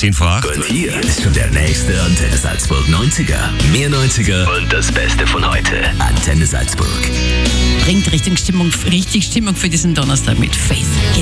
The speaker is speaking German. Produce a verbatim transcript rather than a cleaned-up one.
zehn vor acht. Und hier ist schon der nächste Antenne Salzburg neunziger. Mehr neunziger und das Beste von heute. Antenne Salzburg. Bringt richtig Stimmung, richtig Stimmung für diesen Donnerstag mit Faith.